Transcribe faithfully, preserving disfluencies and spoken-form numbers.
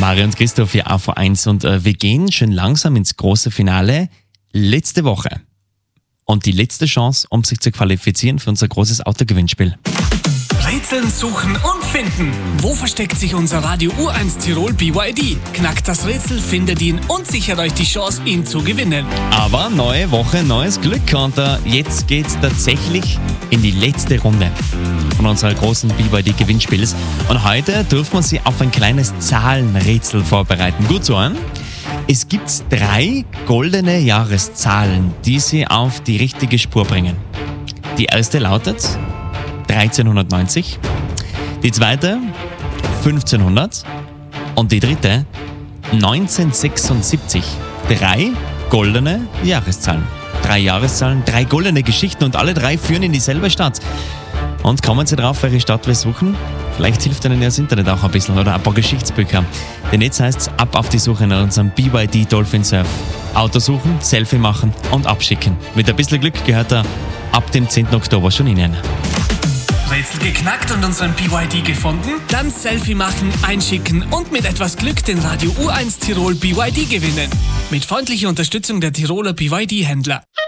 Mario und Christoph hier A V eins und äh, wir gehen schon langsam ins große Finale. Letzte Woche. Und die letzte Chance, um sich zu qualifizieren für unser großes Autogewinnspiel. Rätseln, suchen und finden. Wo versteckt sich unser Radio U eins Tirol B Y D? Knackt das Rätsel, findet ihn und sichert euch die Chance, ihn zu gewinnen. Aber neue Woche, neues Glück. Und äh, jetzt geht's tatsächlich in die letzte Runde von unserer großen B Y D-Gewinnspiels. Und heute dürfen wir Sie auf ein kleines Zahlenrätsel vorbereiten. Gut so, hein? Es gibt drei goldene Jahreszahlen, die Sie auf die richtige Spur bringen. Die erste lautet dreizehnhundertneunzig, die zweite fünfzehnhundert und die dritte neunzehnhundertsechsundsiebzig. Drei goldene Jahreszahlen. Drei Jahreszahlen, drei goldene Geschichten und alle drei führen in dieselbe Stadt. Und kommen Sie drauf, welche Stadt wir suchen? Vielleicht hilft Ihnen ja das Internet auch ein bisschen oder ein paar Geschichtsbücher. Denn jetzt heißt es ab auf die Suche nach unserem B Y D Dolphin Surf. Auto suchen, Selfie machen und abschicken. Mit ein bisschen Glück gehört er ab dem zehnten Oktober schon Ihnen. Rätsel geknackt und unseren B Y D gefunden? Dann Selfie machen, einschicken und mit etwas Glück den Radio U eins Tirol B Y D gewinnen. Mit freundlicher Unterstützung der Tiroler B Y D-Händler.